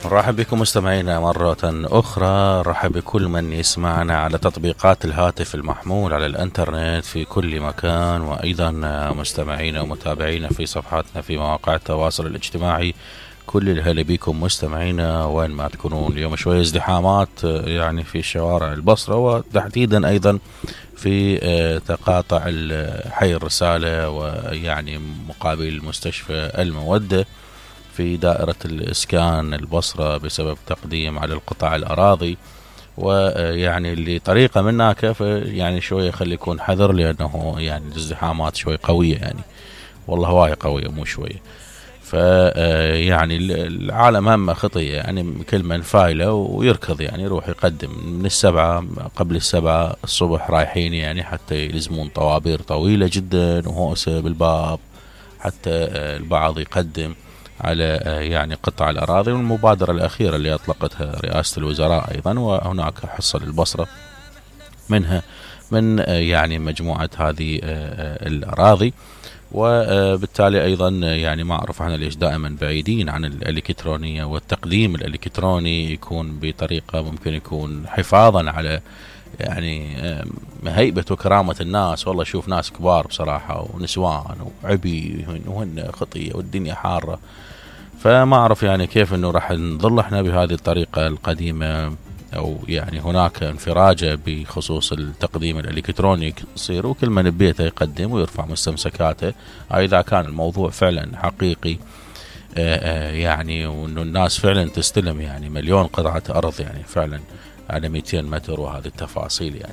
نرحب بكم مستمعينا مرة أخرى. نرحب بكل من يسمعنا على تطبيقات الهاتف المحمول على الإنترنت في كل مكان، وأيضا مستمعينا ومتابعينا في صفحاتنا في مواقع التواصل الاجتماعي. كل الهلا بكم مستمعينا وين ما تكونون. اليوم شوية ازدحامات يعني في شوارع البصرة، وتحديدا أيضا في تقاطع حي الرسالة ويعني مقابل مستشفى المودة في دائرة الإسكان البصرة، بسبب تقديم على القطاع الأراضي. ويعني اللي طريقة من هناك يعني شوية خلي يكون حذر، لأنه يعني الازدحامات شوي قوية، يعني والله واي قوية مو شوية. يعني العالم همه خطية، يعني كل من فايلة ويركض، يعني يروح يقدم من 7 قبل 7 الصبح رايحين، يعني حتى يلزمون طوابير طويلة جدا وهوسة بالباب حتى البعض يقدم على يعني قطع الأراضي. والمبادرة الأخيرة اللي أطلقتها رئاسة الوزراء أيضا، وهناك حصة للبصرة منها من يعني مجموعة هذه الأراضي. وبالتالي أيضا يعني ما أعرف احنا ليش دائما بعيدين عن الإلكترونية، والتقديم الإلكتروني يكون بطريقة ممكن يكون حفاظا على يعني هيبة وكرامة الناس. والله شوف ناس كبار بصراحة ونسوان وعبي وهن خطية والدنيا حارة، فما أعرف يعني كيف أنه راح نظل احنا بهذه الطريقة القديمة، أو يعني هناك انفراجة بخصوص التقديم الإلكتروني يصير، وكل من بيته يقدم ويرفع مستمسكاته. إذا كان الموضوع فعلا حقيقي يعني، وأنه الناس فعلا تستلم يعني 1,000,000 قطعة أرض يعني فعلا على 200 متر وهذه التفاصيل يعني.